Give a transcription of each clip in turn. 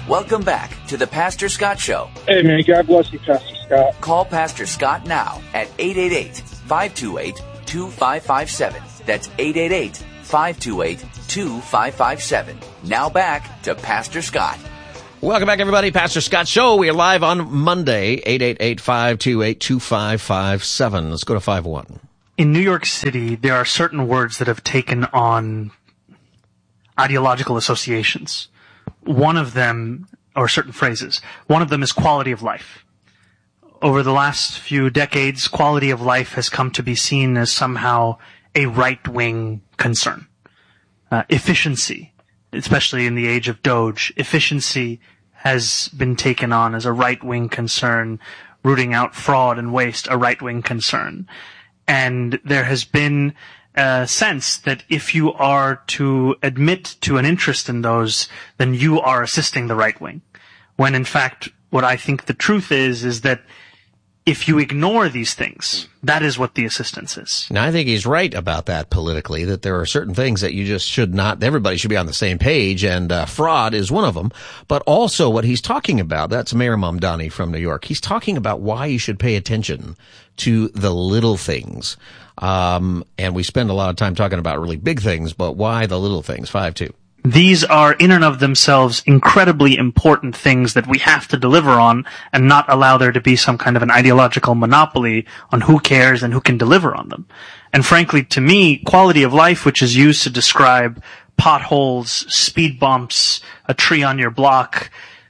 Welcome back to the Pastor Scott Show. Hey, man, God bless you, Pastor Scott. Call Pastor Scott now at 888-528-2557. That's 888-528-2557. Now back to Pastor Scott. Welcome back, everybody. Pastor Scott Show. We are live on Monday, 888-528-2557. Let's go to 5-1. In New York City, there are certain words that have taken on ideological associations. One of them, or certain phrases, one of them is quality of life. Over the last few decades, quality of life has come to be seen as somehow a right-wing concern. Efficiency, especially in the age of Doge, efficiency has been taken on as a right-wing concern, rooting out fraud and waste, a right-wing concern. And there has been a sense that if you are to admit to an interest in those, then you are assisting the right wing. When in fact, what I think the truth is that if you ignore these things, that is what the assistance is. Now, I think he's right about that politically, that there are certain things that you just should not, everybody should be on the same page, and fraud is one of them. But also what he's talking about, that's Mayor Mamdani from New York, he's talking about why you should pay attention to the little things. And we spend a lot of time talking about really big things, but why the little things? 5-2. These are in and of themselves incredibly important things that we have to deliver on and not allow there to be some kind of an ideological monopoly on who cares and who can deliver on them. And frankly, to me, quality of life, which is used to describe potholes, speed bumps, a tree on your block,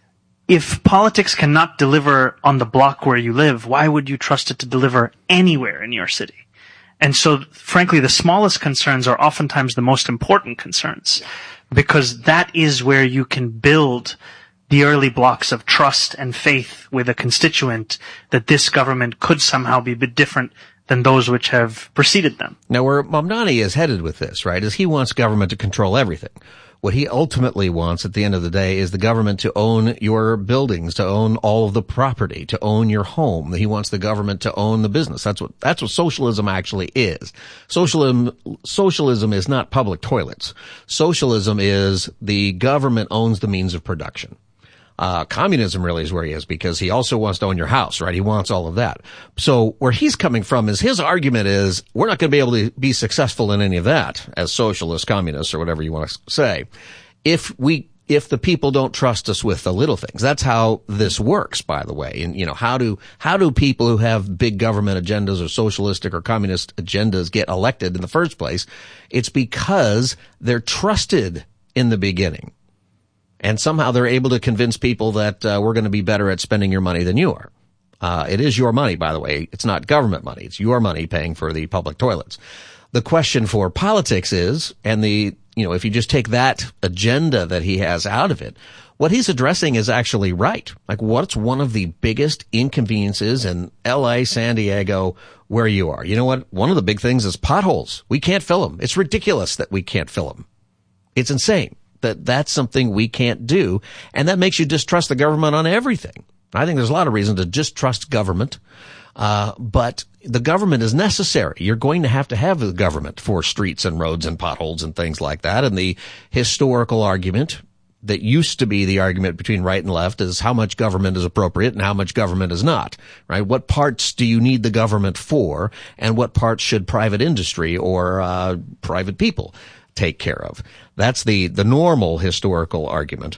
if politics cannot deliver on the block where you live, why would you trust it to deliver anywhere in your city? And so, frankly, the smallest concerns are oftentimes the most important concerns, because that is where you can build the early blocks of trust and faith with a constituent that this government could somehow be a bit different than those which have preceded them. Now, where Mamdani is headed with this, right, is he wants government to control everything. What he ultimately wants at the end of the day is the government to own your buildings, to own all of the property, to own your home. He wants the government to own the business. That's what socialism actually is. Socialism is not public toilets. Socialism is the government owns the means of production. Communism really is where he is, because he also wants to own your house, right? He wants all of that. So where he's coming from is his argument is we're not going to be able to be successful in any of that as socialists, communists, or whatever you want to say. If the people don't trust us with the little things. That's how this works, by the way. And, how do people who have big government agendas or socialistic or communist agendas get elected in the first place? It's because they're trusted in the beginning. And somehow they're able to convince people that we're going to be better at spending your money than you are. It is your money, by the way. It's not government money. It's your money paying for the public toilets. The question for politics is, and if you just take that agenda that he has out of it, what he's addressing is actually right. Like, what's one of the biggest inconveniences in LA, San Diego, where you are? You know what? One of the big things is potholes. We can't fill them. It's ridiculous that we can't fill them. It's insane. That's something we can't do, and that makes you distrust the government on everything. I think there's a lot of reason to distrust government, but the government is necessary. You're going to have the government for streets and roads and potholes and things like that. And the historical argument that used to be the argument between right and left is how much government is appropriate and how much government is not, right? What parts do you need the government for, and what parts should private industry or private people take care of? That's the normal historical argument.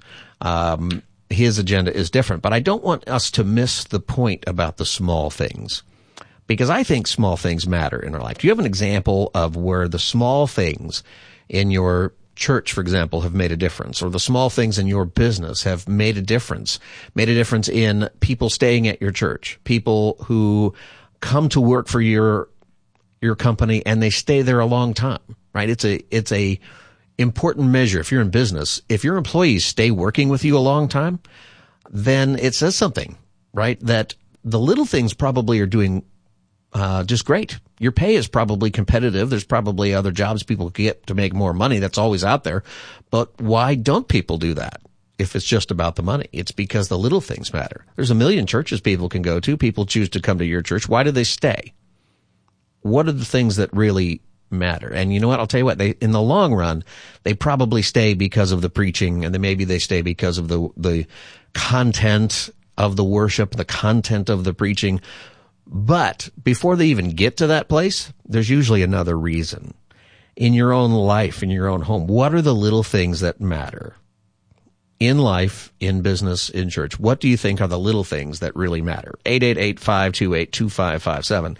His agenda is different, but I don't want us to miss the point about the small things, because I think small things matter in our life. Do you have an example of where the small things in your church, for example, have made a difference, or the small things in your business have made a difference in people staying at your church, people who come to work for your company and they stay there a long time, right? It's a important measure. If you're in business, if your employees stay working with you a long time, then it says something, right? That the little things probably are doing just great. Your pay is probably competitive. There's probably other jobs people get to make more money. That's always out there. But why don't people do that if it's just about the money? It's because the little things matter. There's a million churches people can go to. People choose to come to your church. Why do they stay? What are the things that really matter. And you know what? I'll tell you what, in the long run, they probably stay because of the preaching, and then maybe they stay because of the content of the worship, the content of the preaching. But before they even get to that place, there's usually another reason. In your own life, in your own home, what are the little things that matter? In life, in business, in church, what do you think are the little things that really matter? 888-528-2557.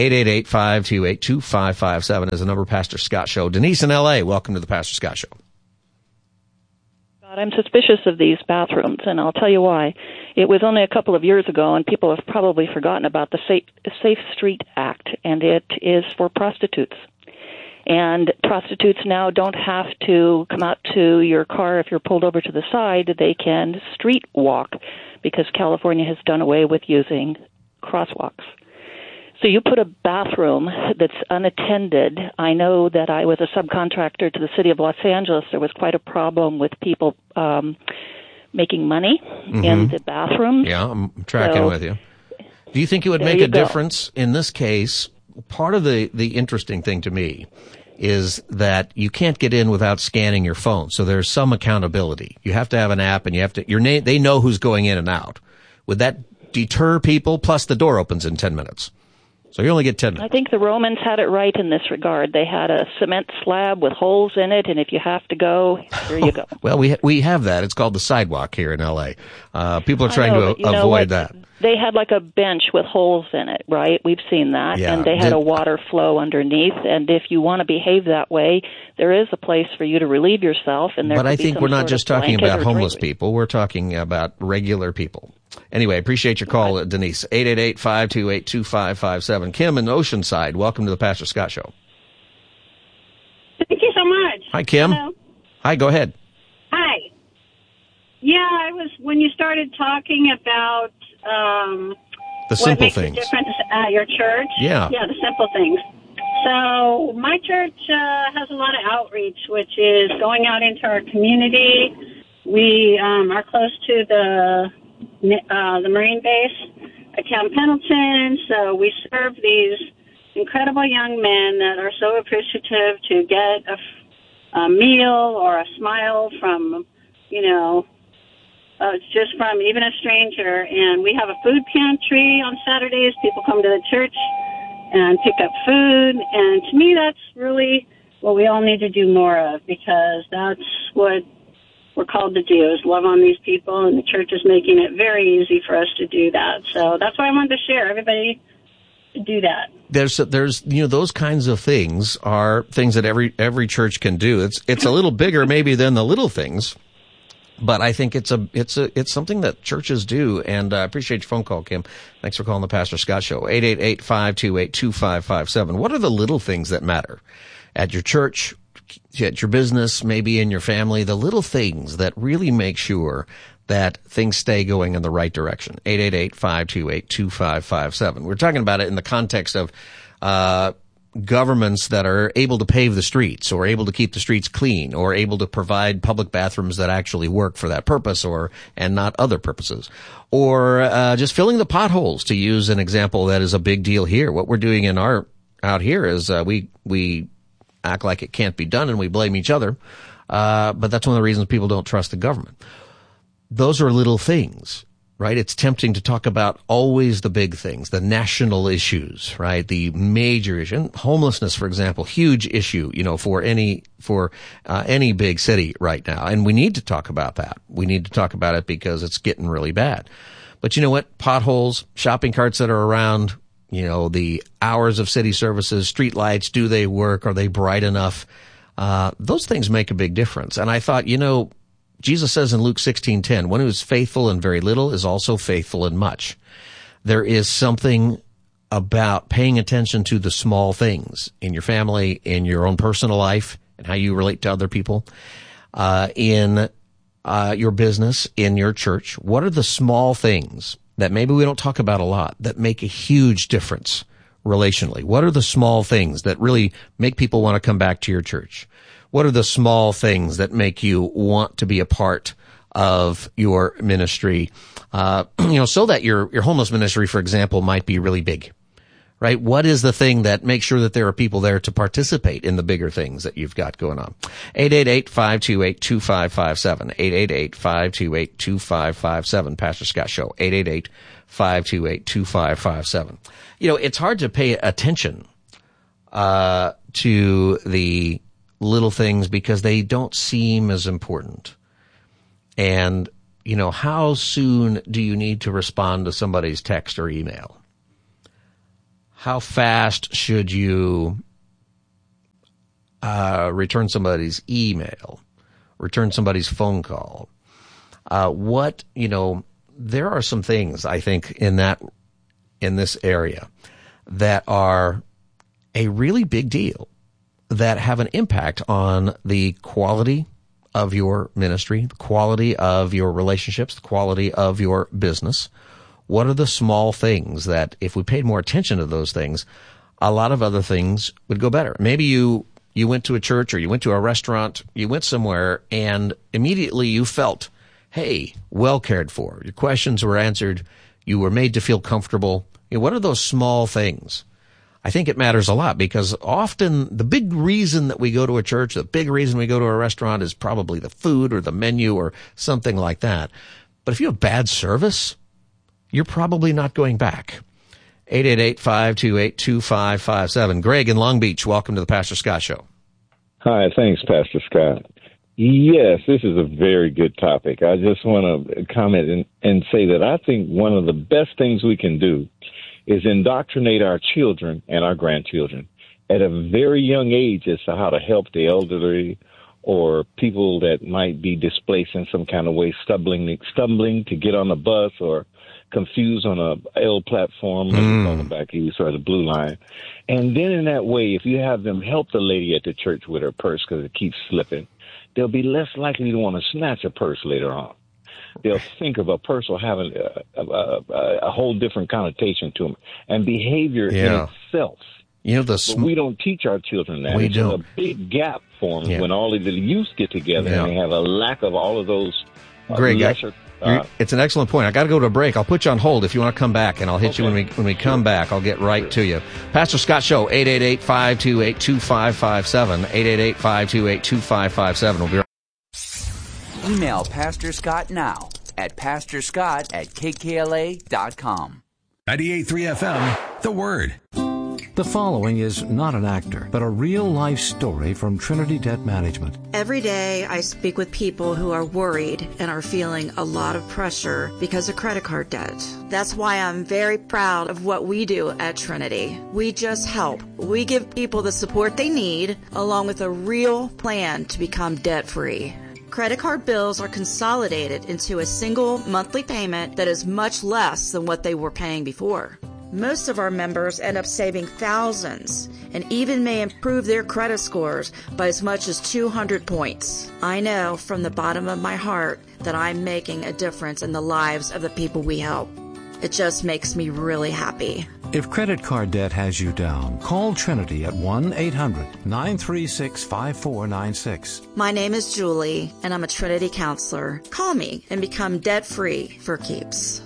888-528-2557 is the number. Pastor Scott Show. Denise in L.A., welcome to the Pastor Scott Show. I'm suspicious of these bathrooms, and I'll tell you why. It was only a couple of years ago, and people have probably forgotten about the Safe Street Act, and it is for prostitutes. And prostitutes now don't have to come out to your car if you're pulled over to the side. They can street walk because California has done away with using crosswalks. So you put a bathroom that's unattended. I know that I was a subcontractor to the city of Los Angeles. There was quite a problem with people making money in the bathrooms. Yeah, I'm tracking with you. Do you think it would make a difference in this case? Part of the interesting thing to me is that you can't get in without scanning your phone. So there's some accountability. You have to have an app, and you have to, they know who's going in and out. Would that deter people? Plus the door opens in 10 minutes. So you only get 10 minutes. I think the Romans had it right in this regard. They had a cement slab with holes in it, and if you have to go, here you go. Well, we have that. It's called the sidewalk here in L.A. People are trying to avoid that. They had like a bench with holes in it, right? We've seen that. Yeah. And they had a water flow underneath. And if you want to behave that way, there is a place for you to relieve yourself. And but I think we're not just talking about homeless people. We're talking about regular people. Anyway, I appreciate your call, Denise. 888-528-2557. Kim in Oceanside, welcome to the Pastor Scott Show. Thank you so much. Hi, Kim. Hello. Hi, go ahead. Hi. Yeah, when you started talking about the simple things. What makes a difference at your church. Yeah. Yeah, the simple things. So my church has a lot of outreach, which is going out into our community. We are close to the Marine base at Camp Pendleton, so we serve these incredible young men that are so appreciative to get a meal or a smile from, just from even a stranger. And we have a food pantry on Saturdays. People come to the church and pick up food. And to me, that's really what we all need to do more of, because that's what we're called to do, is love on these people. And the church is making it very easy for us to do that. So that's why I wanted to share. Everybody to do that. There's those kinds of things are things that every church can do. It's a little bigger maybe than the little things. But I think it's something that churches do, and I appreciate your phone call, Kim. Thanks for calling the Pastor Scott Show. 888-528-2557. What are the little things that matter at your church, at your business, maybe in your family? The little things that really make sure that things stay going in the right direction. 888-528-2557. We're talking about it in the context of governments that are able to pave the streets, or able to keep the streets clean, or able to provide public bathrooms that actually work for that purpose, and not other purposes, or just filling the potholes, to use an example that is a big deal here. What we're doing out here is we act like it can't be done, and we blame each other, but that's one of the reasons people don't trust the government. Those are little things. Right? It's tempting to talk about always the big things, the national issues, right? The major issue. And homelessness, for example, huge issue, for any big city right now. And we need to talk about that. We need to talk about it because it's getting really bad. But you know what? Potholes, shopping carts that are around, the hours of city services, street lights, do they work? Are they bright enough? Those things make a big difference. And I thought, Jesus says in Luke 16:10, one who is faithful in very little is also faithful in much. There is something about paying attention to the small things in your family, in your own personal life, and how you relate to other people, in your business, in your church. What are the small things that maybe we don't talk about a lot that make a huge difference relationally? What are the small things that really make people want to come back to your church? What are the small things that make you want to be a part of your ministry? So that your homeless ministry, for example, might be really big, right? What is the thing that makes sure that there are people there to participate in the bigger things that you've got going on? 888-528-2557. 888-528-2557. Pastor Scott Show. 888-528-2557. You know, it's hard to pay attention to the little things because they don't seem as important. And, you know, how soon do you need to respond to somebody's text or email? How fast should you return somebody's email, return somebody's phone call? There are some things, I think, in this area that are a really big deal, that have an impact on the quality of your ministry, the quality of your relationships, the quality of your business. What are the small things that, if we paid more attention to those things, a lot of other things would go better? Maybe you went to a church, or you went to a restaurant, you went somewhere, and immediately you felt, hey, well cared for. Your questions were answered. You were made to feel comfortable. You know, what are those small things? I think it matters a lot, because often the big reason that we go to a church, the big reason we go to a restaurant is probably the food or the menu or something like that. But if you have bad service, you're probably not going back. 888-528-2557. Greg in Long Beach, welcome to the Pastor Scott Show. Hi, thanks, Pastor Scott. Yes, this is a very good topic. I just want to comment and say that I think one of the best things we can do is indoctrinate our children and our grandchildren at a very young age as to how to help the elderly or people that might be displaced in some kind of way, stumbling to get on a bus or confused on a L platform, like on the back east or the blue line. And then in that way, if you have them help the lady at the church with her purse because it keeps slipping, they'll be less likely to want to snatch a purse later on. They'll think of a purse or having a whole different connotation to them, and behavior in itself. You know, but we don't teach our children that. We don't. A big gap forms when all of the youth get together and they have a lack of all of those Greg, lesser. It's an excellent point. I got to go to a break. I'll put you on hold if you want to come back, and I'll hit you when we come back. I'll get right to you. Pastor Scott Show, 888-528-2557, 888-528-2557. We'll be right. Email Pastor Scott now at pastorscott@kkla.com. 98.3 FM, The Word. The following is not an actor, but a real-life story from Trinity Debt Management. Every day I speak with people who are worried and are feeling a lot of pressure because of credit card debt. That's why I'm very proud of what we do at Trinity. We just help. We give people the support they need, along with a real plan to become debt-free. Credit card bills are consolidated into a single monthly payment that is much less than what they were paying before. Most of our members end up saving thousands and even may improve their credit scores by as much as 200 points. I know from the bottom of my heart that I'm making a difference in the lives of the people we help. It just makes me really happy. If credit card debt has you down, call Trinity at 1-800-936-5496. My name is Julie, and I'm a Trinity counselor. Call me and become debt-free for keeps.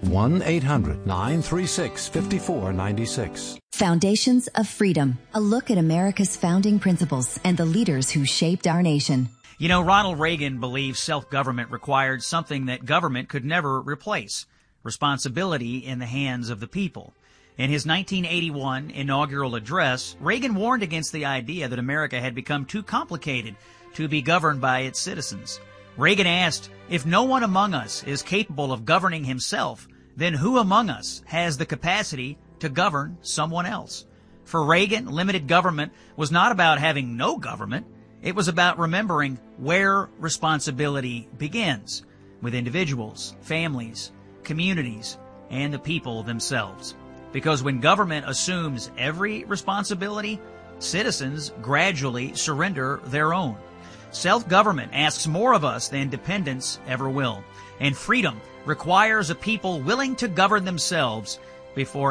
1-800-936-5496. Foundations of Freedom, a look at America's founding principles and the leaders who shaped our nation. You know, Ronald Reagan believed self-government required something that government could never replace: responsibility in the hands of the people. In his 1981 inaugural address, Reagan warned against the idea that America had become too complicated to be governed by its citizens. Reagan asked, if no one among us is capable of governing himself, then who among us has the capacity to govern someone else? For Reagan, limited government was not about having no government. It was about remembering where responsibility begins, with individuals, families, communities, and the people themselves. Because when government assumes every responsibility, citizens gradually surrender their own. Self-government asks more of us than dependence ever will. And freedom requires a people willing to govern themselves before asking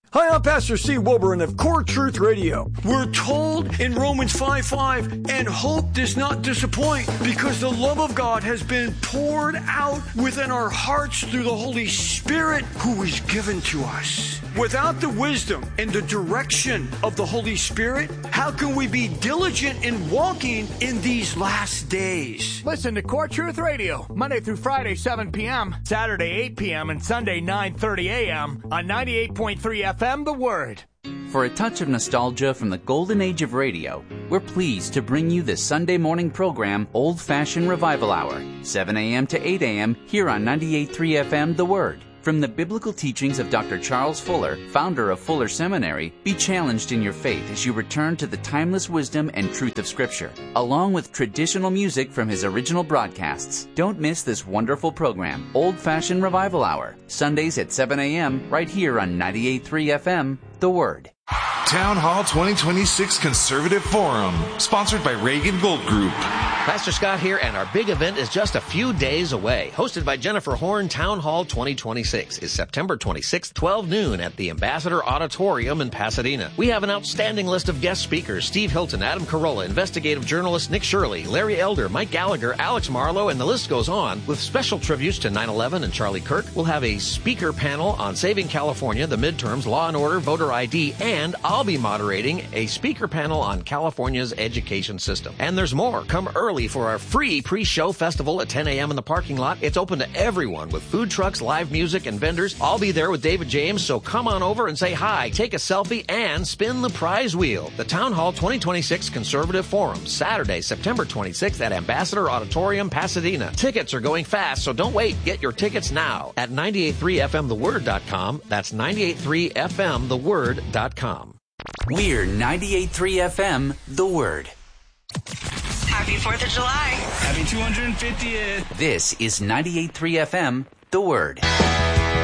Hi, I'm Pastor Steve Wilburn of Core Truth Radio. We're told in Romans 5:5, and hope does not disappoint because the love of God has been poured out within our hearts through the Holy Spirit who is given to us. Without the wisdom and the direction of the Holy Spirit, how can we be diligent in walking in these last days? Listen to Core Truth Radio, Monday through Friday, 7 p.m., Saturday, 8 p.m., and Sunday, 9:30 a.m. on 98.3 FM, The Word. For a touch of nostalgia from the golden age of radio, we're pleased to bring you the Sunday morning program Old Fashioned Revival Hour, 7 a.m. to 8 a.m. here on 98.3 FM, The Word. From the biblical teachings of Dr. Charles Fuller, founder of Fuller Seminary, be challenged in your faith as you return to the timeless wisdom and truth of Scripture, along with traditional music from his original broadcasts. Don't miss this wonderful program, Old Fashioned Revival Hour, Sundays at 7 a.m. right here on 98.3 FM, The Word. Town Hall 2026 Conservative Forum, sponsored by Reagan Gold Group. Pastor Scott here, and our big event is just a few days away. Hosted by Jennifer Horn, Town Hall 2026 is September 26th, 12 noon at the Ambassador Auditorium in Pasadena. We have an outstanding list of guest speakers: Steve Hilton, Adam Carolla, investigative journalist Nick Shirley, Larry Elder, Mike Gallagher, Alex Marlowe, and the list goes on. With special tributes to 9/11 and Charlie Kirk, we'll have a speaker panel on saving California, the midterms, law and order, voter ID, and I'll be moderating a speaker panel on California's education system. And there's more. Come early for our free pre-show festival at 10 a.m. in the parking lot. It's open to everyone with food trucks, live music, and vendors. I'll be there with David James, so come on over and say hi, take a selfie, and spin the prize wheel. The Town Hall 2026 Conservative Forum, Saturday, September 26th at Ambassador Auditorium, Pasadena. Tickets are going fast, so don't wait. Get your tickets now at 983fmtheword.com. That's 983fmtheword.com. We're 98.3 FM, The Word. Happy 4th of July. Happy 250th. This is 98.3 FM, The Word.